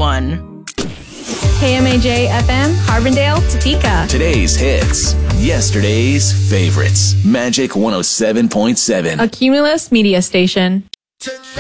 one. KMAJ FM, Carbondale, Topeka. Today's hits. Yesterday's favorites. Magic 107.7. A Cumulus media station. Tonight.